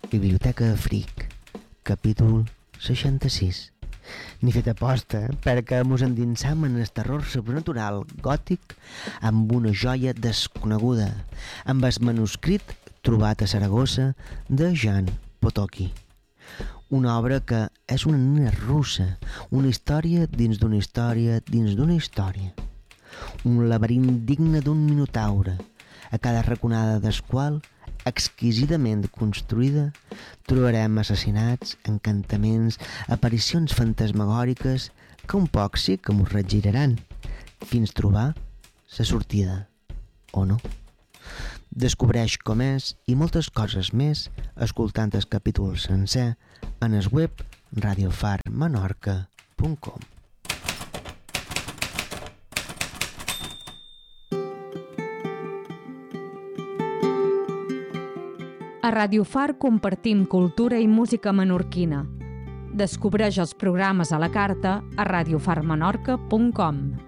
Biblioteca Fric, capítol 66. Ni fet aposta perquè mos endinsam en el terror sobrenatural gòtic amb una joia desconeguda, amb el manuscrit trobat a Saragossa de Jan Potocki. Una obra que és una nina russa, una història dins d'una història dins d'una història. Un laberint digne d'un minotaure, a cada raconada del qual, exquisidament construïda, trobarem assassinats, encantaments, aparicions fantasmagòriques que un poc sí que mos regiraran, fins trobar la sortida, o no. Descobreix com és i moltes coses més escoltant el capítol sencer en el web radiofarmenorca.com. A Radio Far compartim cultura i música menorquina. Descobreix els programes a la carta a radiofarmenorca.com.